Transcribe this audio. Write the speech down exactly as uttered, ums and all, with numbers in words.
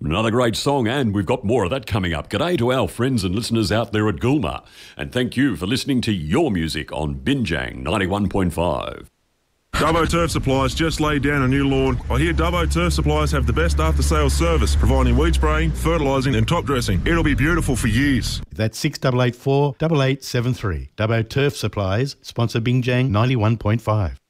Another great song, and we've got more of that coming up. G'day to our friends and listeners out there at Goolma, and thank you for listening to your music on Binjang ninety-one point five. Dubbo Turf Supplies just laid down a new lawn. I hear Dubbo Turf Supplies have the best after-sales service, providing weed spraying, fertilising and top dressing. It'll be beautiful for years. That's six eight eight four, eight eight seven three. Dubbo Turf Supplies, sponsor Binjang ninety-one point five.